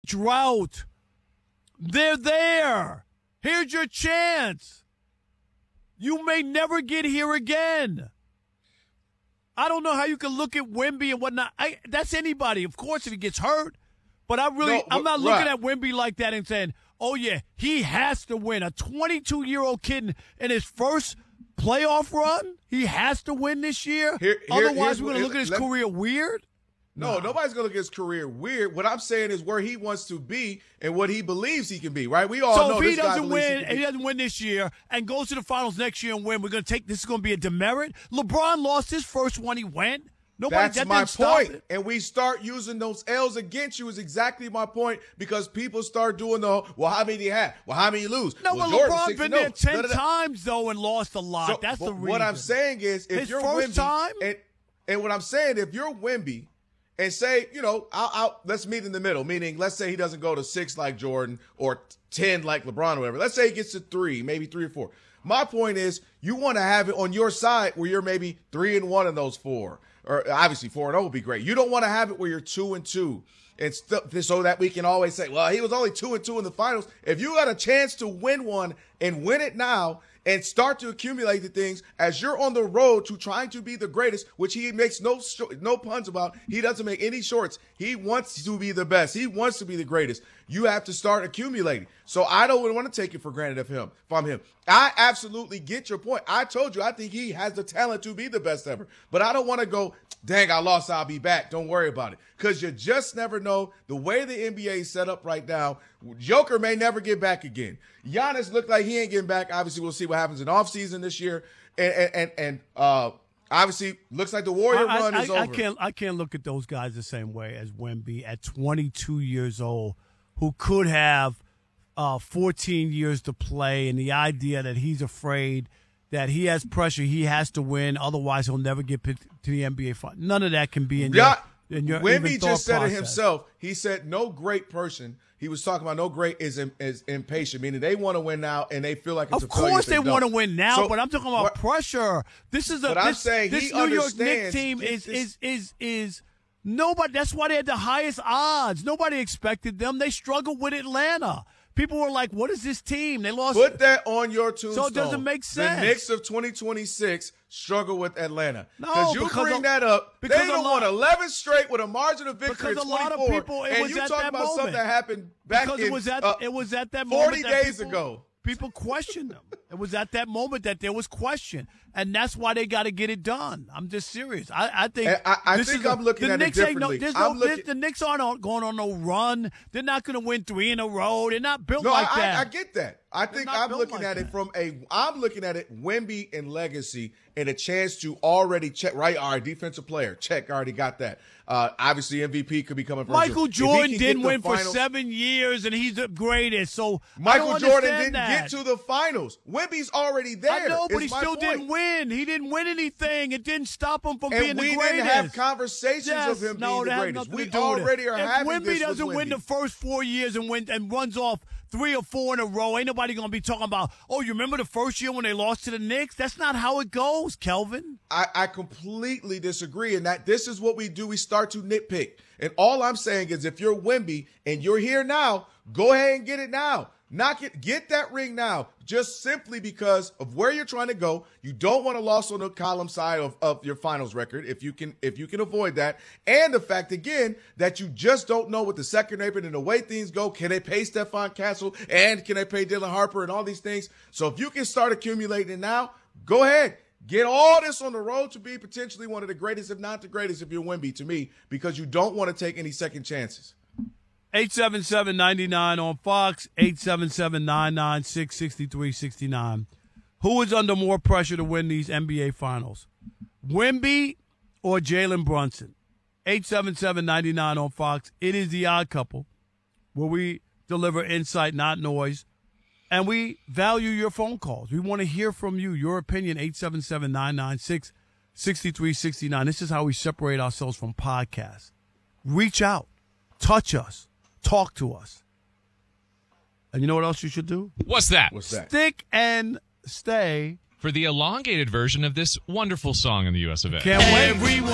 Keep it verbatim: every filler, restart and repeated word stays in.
drought. They're there. Here's your chance. You may never get here again. I don't know how you can look at Wemby and whatnot. I, that's anybody, of course, if he gets hurt. But I really, no, I'm not right. looking at Wemby like that and saying, oh, yeah, he has to win. A twenty-two-year-old kid in his first playoff run, he has to win this year? Here, here, Otherwise, we're going to look at his career weird? No, no. nobody's going to look at his career weird. What I'm saying is where he wants to be and what he believes he can be, right? We all so know if this he guy doesn't win, he, he doesn't win this year and goes to the finals next year and win, we're going to take this is going to be a demerit. LeBron lost his first one he went. Nobody, That's that my point. It. And we start using those L's against you is exactly my point because people start doing the, well, how many do you have? Well, how many you lose? No, well, well LeBron's been there ten no, no, no. times, though, and lost a lot. So, That's the reason. What I'm saying is if His you're first Wemby, time? And, and what I'm saying, if you're Wemby and say, you know, I'll, I'll, let's meet in the middle, meaning let's say he doesn't go to six like Jordan or ten like LeBron or whatever. Let's say he gets to three, maybe three or four. My point is you want to have it on your side where you're maybe three and one in those four. Or obviously four and oh would be great. You don't want to have it where you're two and two, and st- so that we can always say, "Well, he was only two and two in the finals." If you got a chance to win one and win it now, and start to accumulate the things as you're on the road to trying to be the greatest, which he makes no sh- no puns about. He doesn't make any shorts. He wants to be the best. He wants to be the greatest. You have to start accumulating. So I don't want to take it for granted of him, from him. I absolutely get your point. I told you I think he has the talent to be the best ever. But I don't want to go, dang, I lost, I'll be back. Don't worry about it. Because you just never know. The way the N B A is set up right now, Joker may never get back again. Giannis looked like he ain't getting back. Obviously, we'll see what happens in offseason this year. And and and, and uh, obviously, looks like the Warrior I, run I, is I, over. I can't, I can't look at those guys the same way as Wemby at twenty-two years old, who could have uh, fourteen years to play, and the idea that he's afraid that he has pressure, he has to win, otherwise he'll never get picked to the N B A final. None of that can be in yeah, your, in your Wemby just said process. it himself. He said no great person. He was talking about no great is, is impatient, meaning they want to win now and they feel like it's of a failure. Of course they, they want to win now, so, but I'm talking about what, pressure. This is a but this, I'm saying this he New York Knicks understands team this, is is is is nobody. That's why they had the highest odds. Nobody expected them. They struggled with Atlanta. People were like, "What is this team?" They lost. Put that on your tombstone. So it doesn't make sense. The Knicks of twenty twenty-six struggle with Atlanta. No, you because bring of, that up. They don't lot, won eleven straight with a margin of victory. Because a lot of people, it and was you at talking that about moment. something that happened back because in it was at uh, it was at that forty moment days that people, ago. People questioned them. It was at that moment that there was question, and that's why they got to get it done. I'm just serious. I, I think. I, I this think is I'm a, looking the at Knicks it ain't no, differently. no, I'm looking, this, the Knicks aren't on, going on no run. They're not going to win three in a row. They're not built no, like I, that. I, I get that. I think I'm looking like at that. it from a. I'm looking at it Wemby and legacy and a chance to already check. Right, all right, defensive player check. Already got that. Uh, obviously, M V P could be coming. Michael Jordan didn't win finals, for seven years, and he's the greatest. So Michael Jordan didn't that. get to the finals. Wemby's already there. I know, but he still point. didn't win. He didn't win anything. It didn't stop him from and being the greatest. we didn't have conversations yes, of him no, being the greatest. We do already are if having Wemby this doesn't with win Wemby. the first four years and win and runs off three or four in a row, ain't nobody going to be talking about, oh, you remember the first year when they lost to the Knicks? That's not how it goes, Kelvin. I, I completely disagree in that this is what we do. We start to nitpick. And all I'm saying is if you're Wemby and you're here now, go ahead and get it now. Knock it, get that ring now, just simply because of where you're trying to go. You don't want to lose on the column side of, of your finals record if you can if you can avoid that. And the fact, again, that you just don't know with the second apron and the way things go. Can they pay Stephon Castle and can they pay Dylan Harper and all these things? So if you can start accumulating now, go ahead. Get all this on the road to be potentially one of the greatest, if not the greatest, if you're Wemby, to me, because you don't want to take any second chances. eight seven seven, nine nine on Fox, eight seven seven, nine nine six, six three six nine. Who is under more pressure to win these N B A Finals? Wemby or Jalen Brunson? eight seven seven, nine nine on Fox. It is the Odd Couple, where we deliver insight, not noise. And we value your phone calls. We want to hear from you, your opinion, eight seven seven, nine nine six, six three six nine. This is how we separate ourselves from podcasts. Reach out. Touch us. Talk to us. And you know what else you should do? What's that? What's that? Stick and stay. For the elongated version of this wonderful song in the U S of A. Can't wait.